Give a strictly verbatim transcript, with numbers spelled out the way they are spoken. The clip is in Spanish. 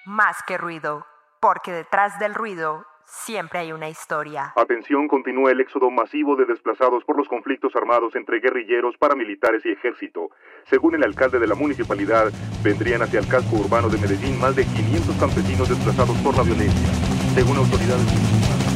más que ruido, porque detrás del ruido siempre hay una historia. Atención, continúa el éxodo masivo de desplazados por los conflictos armados entre guerrilleros, paramilitares y ejército. Según el alcalde de la municipalidad, vendrían hacia el casco urbano de Medellín más de quinientos campesinos desplazados por la violencia. Según autoridades municipales.